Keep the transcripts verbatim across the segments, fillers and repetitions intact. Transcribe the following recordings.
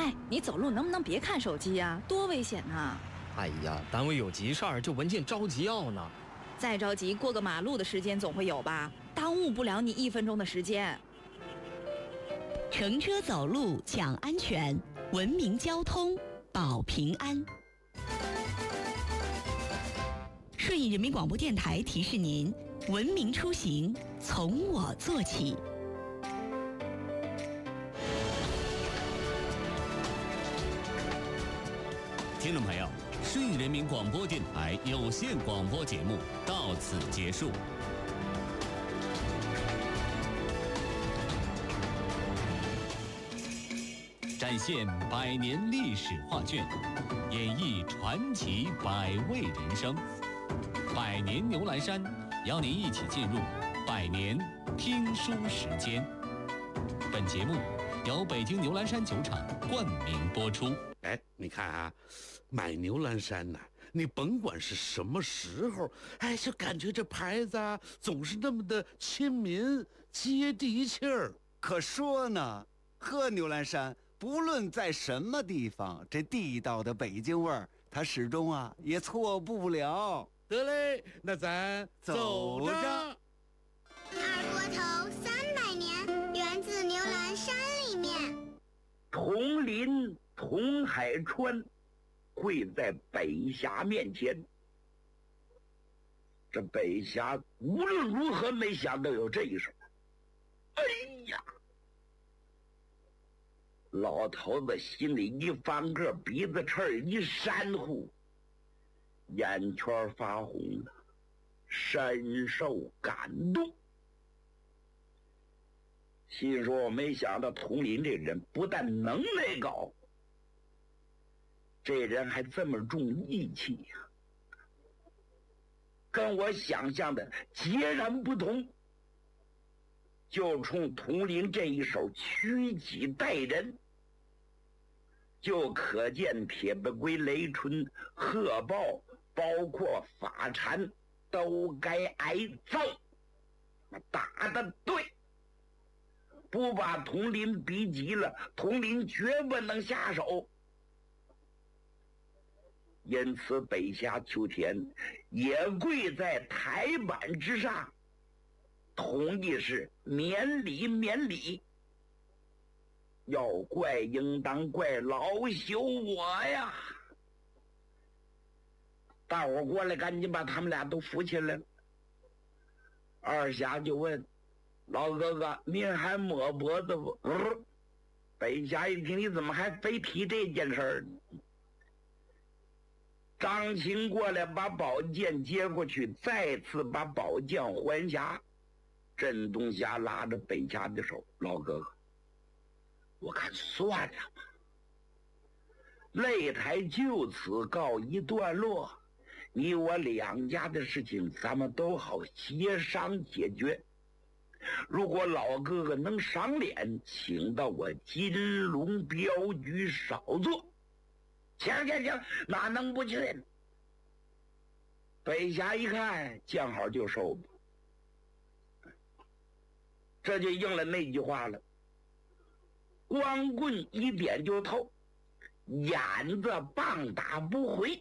哎，你走路能不能别看手机呀？多危险啊！ 哎呀，单位有急事儿，这文件着急要呢。 再着急，过个马路的时间总会有吧？耽误不了你一分钟的时间。 乘车走路讲安全，文明交通保平安。顺义人民广播电台提示您：文明出行从我做起。 听众朋友，顺义人民广播电台有线广播节目到此结束。展现百年历史画卷，演绎传奇百味人生。百年牛栏山邀您一起进入百年听书时间。本节目由北京牛栏山酒厂冠名播出。 哎，你看啊，买牛栏山呐、啊，你甭管是什么时候，哎，就感觉这牌子啊，总是那么的亲民、接地气儿。 可说呢，喝牛栏山，不论在什么地方，这地道的北京味儿，它始终啊也错不了。 得嘞，那咱走着。 二锅头三百年，源自牛栏山里面。 铜林铜海川跪在北峡面前，这北峡无论如何没想到有这一手。哎呀，老头子心里一翻个，鼻子翅一扇呼，眼圈发红，深受感动。心说，我没想到佟林这人不但能耐高，这人还这么重义气呀、啊，跟我想象的截然不同。就冲佟林这一手屈己待人，就可见铁背龟、雷春、贺豹，包括法禅，都该挨揍。打得对，不把佟林逼急了，佟林绝不能下手。因此北峡秋田也跪在台板之上，同意是免礼免礼。要怪应当怪老朽我呀！大伙过来，赶紧把他们俩都扶起来了。二侠就问老哥哥：“您还摸脖子不？”呃、北侠一听，你怎么还非提这件事儿呢？张青过来把宝剑接过去，再次把宝剑还匣。镇东侠拉着北侠的手：“老哥哥，我看算了吧。”擂台就此告一段落，你我两家的事情咱们都好协商解决。如果老哥哥能赏脸，请到我金龙镖局少坐。行行行，哪能不去？北侠一看，见好就收吧。这就应了那句话了，光棍一点就透，眼子棒打不回。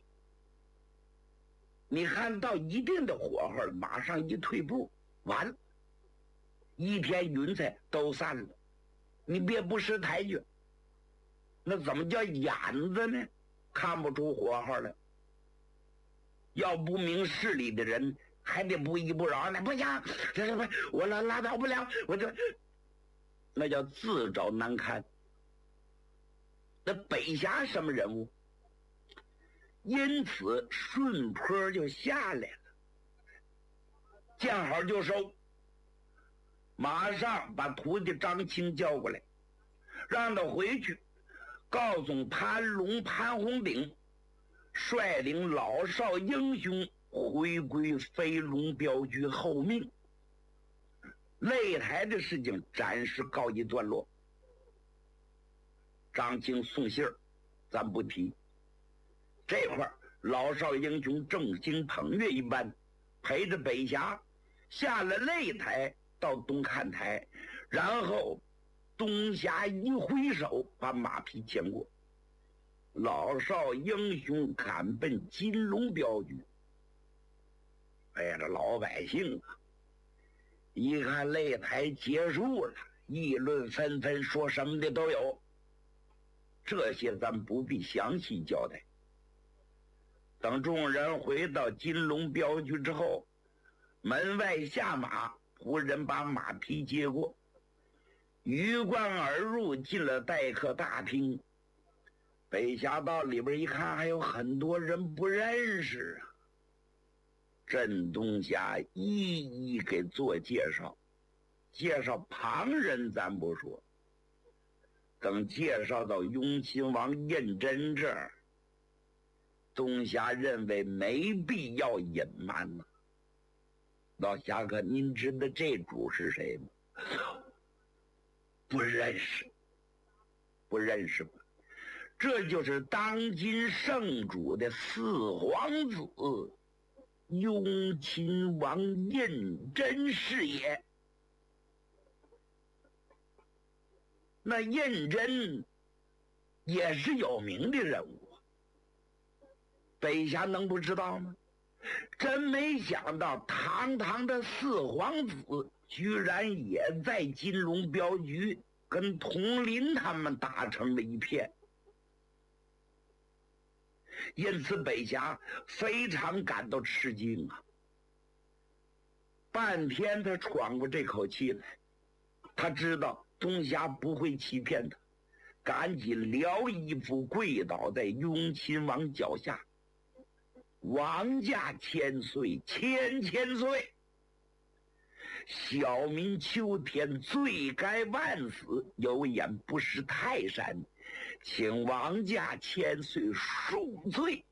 你看到一定的火候了，马上一退步，完了，一天云彩都散了，你别不识抬举。那怎么叫眼子呢？看不出火候来。要不明事理的人还得不依不饶，那不行，这这不我拉拉倒不了，我这那叫自找难堪。那北峡什么人物？因此顺坡就下来了，见好就收，马上把徒弟张青叫过来，让他回去告诉潘龙、潘红顶，率领老少英雄回归飞龙镖局候命。擂台的事情暂时告一段落。张青送信儿咱不提，这块儿老少英雄众星捧月一般，陪着北峡下了擂台到东看台，然后东夏一挥手，把马匹牵过，老少英雄赶奔金龙镖局。哎呀，这老百姓啊，一看擂台结束了，议论纷纷，说什么的都有。这些咱不必详细交代。等众人回到金龙镖局之后，门外下马，仆人把马匹接过，鱼贯而入，进了待客大厅。北侠到里边一看，还有很多人不认识啊。镇东霞一一给做介绍，介绍旁人咱不说，等介绍到雍亲王胤禛这儿，东霞认为没必要隐瞒了。老侠客，您知道这主是谁吗？不认识，不认识吧？这就是当今圣主的四皇子雍亲王胤禛是也。那胤禛也是有名的人物，北侠能不知道吗？真没想到堂堂的四皇子居然也在金龙镖局跟佟林他们打成了一片，因此北侠非常感到吃惊啊。半天他喘过这口气来，他知道东霞不会欺骗他，赶紧撩衣服跪倒在雍亲王脚下。王家千岁，千千岁！小民秋天罪该万死，有眼不识泰山，请王家千岁恕罪。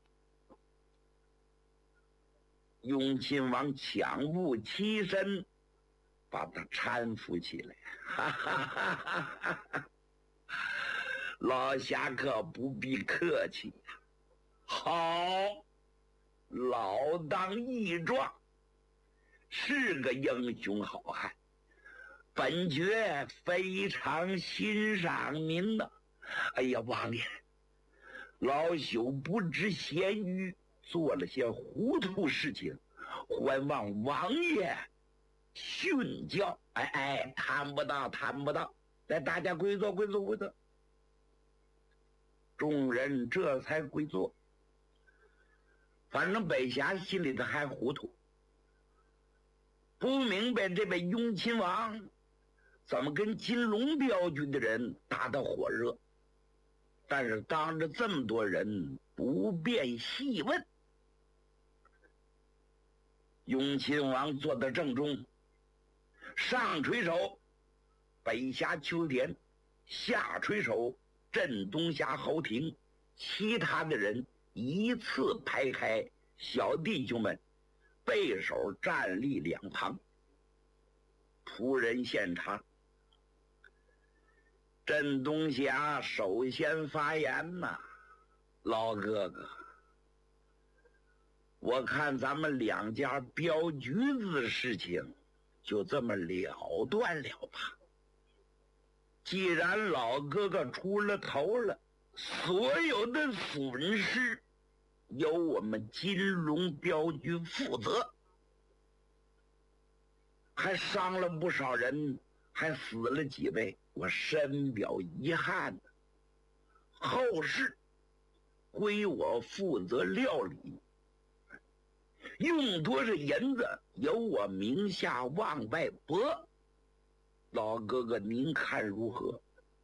雍亲王抢步起身，把他搀扶起来。哈哈哈哈哈！老侠客不必客气，好。老当益壮，是个英雄好汉，本爵非常欣赏您呐。哎呀，王爷，老朽不知贤愚，做了些糊涂事情，还望王爷训教。哎哎，谈不到，谈不到，来，大家归坐，归坐，归坐。众人这才归坐。反正北侠心里头还糊涂，不明白这位雍亲王怎么跟金龙镖局的人打得火热，但是当着这么多人不便细问。雍亲王坐在正中，上垂手北峡秋田，下垂手镇东峡侯廷，其他的人依次排开，小弟兄们背手站立两旁。仆人献茶。镇东霞首先发言呐，老哥哥，我看咱们两家镖局子的事情就这么了断了吧。既然老哥哥出了头了，所有的损失由我们金龙镖局负责，还伤了不少人，还死了几位，我深表遗憾。后事归我负责料理，用多少银子由我名下往外拨，老哥哥您看如何？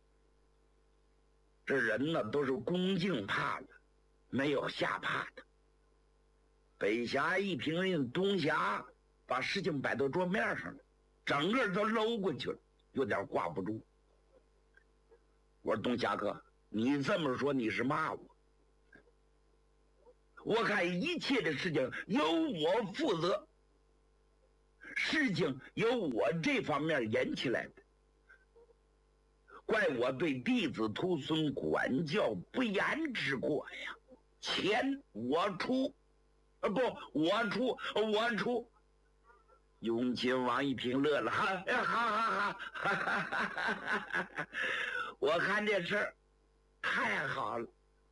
这人呢都是恭敬怕的，没有吓怕的。北峡一听人东峡把事情摆到桌面上了，整个都搂过去了，有点挂不住。我说东峡哥，你这么说你是骂我？我看一切的事情由我负责，事情由我这方面引起来的，怪我对弟子徒孙管教不严之过呀。钱我出，啊不，我出，我出。 雍亲王一听乐了，哈，哈哈哈哈哈！我看这事儿太好了，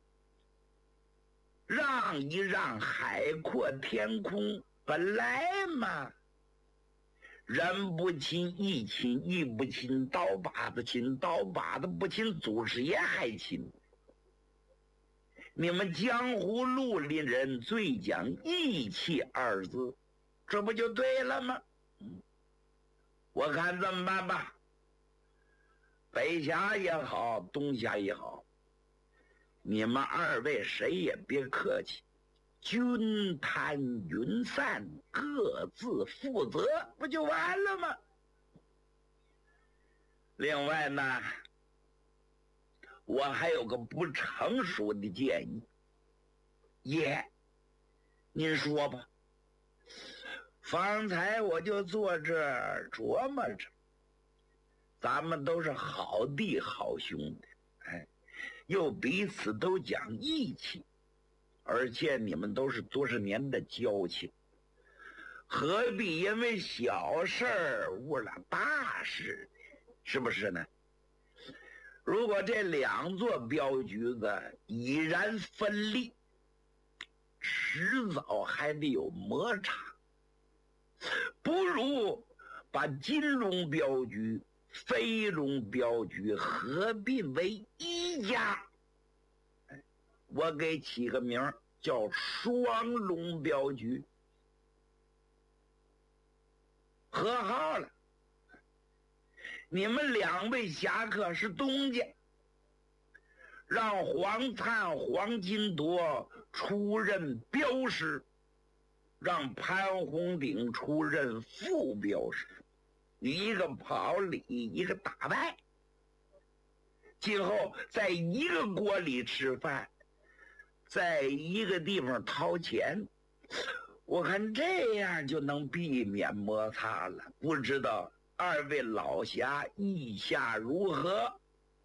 让一让海阔天空，本来嘛，人不亲义亲，义不亲刀把子亲，刀把子不亲祖师爷还亲。你们江湖路里人最讲义气二字，这不就对了吗？嗯，我看这么办吧，北峡也好，东峡也好，你们二位谁也别客气，均摊云散，各自负责，不就完了吗？另外呢，我还有个不成熟的建议，爷，您说吧。方才我就坐这儿琢磨着，咱们都是好弟好兄弟，哎，又彼此都讲义气，而且你们都是多少年的交情，何必因为小事儿误了大事，是不是呢？如果这两座镖局子已然分立，迟早还得有摩擦，不如把金龙镖局、飞龙镖局合并为一家。我给起个名叫双龙镖局，和好了。你们两位侠客是东家，让黄灿、黄金铎出任镖师，让潘洪鼎出任副镖师，一个跑里，一个打外，今后在一个锅里吃饭，在一个地方掏钱，我看这样就能避免摩擦了。不知道二位老侠意下如何？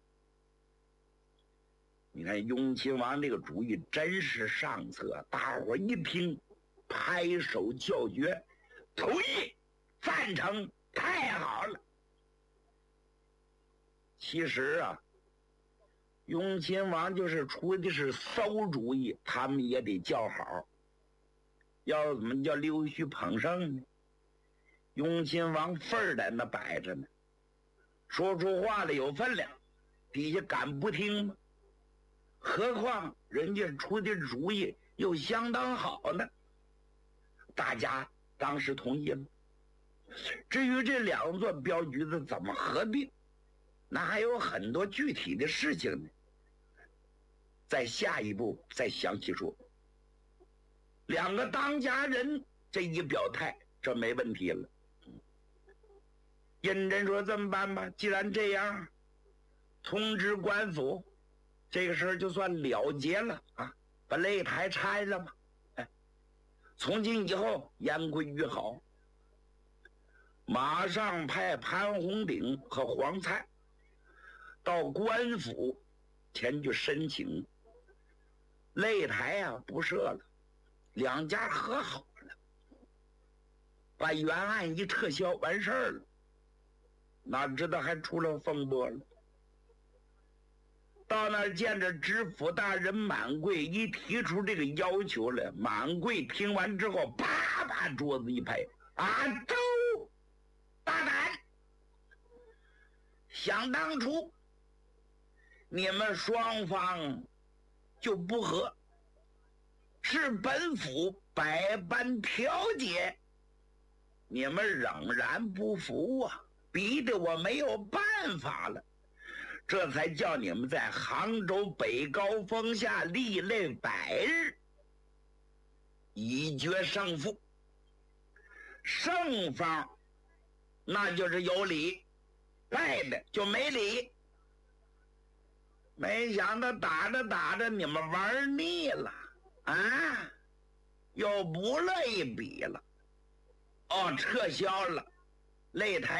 你看雍亲王这个主意真是上策，大伙一听拍手叫绝，同意，赞成，太好了。其实啊，雍亲王就是出的是馊主意，他们也得叫好。要怎么叫溜须捧圣呢？雍亲王份儿在那摆着呢，说出话来有分量，底下敢不听吗？何况人家出的主意又相当好呢，大家当时同意了。至于这两座镖局子怎么合并，那还有很多具体的事情呢，在下一步再详细说。两个当家人这一表态，这没问题了。胤禛说这么办吧，既然这样，通知官府，这个事儿就算了结了啊，把擂台拆了嘛。哎，从今以后言归于好。马上派潘洪鼎和黄灿到官府前去申请擂台啊不设了，两家和好了，把原案一撤销，完事儿了。哪知道还出了风波了。到那儿见着知府大人满贵，一提出这个要求来，满贵听完之后啪把桌子一拍，啊周大胆，想当初你们双方就不和，是本府百般调解，你们仍然不服啊，逼得我没有办法了，这才叫你们在杭州北高峰下立擂百日，以决胜负。胜方那就是有理，败的就没理。没想到打着打着你们玩腻了啊，又不乐意比了，哦，撤销了擂台。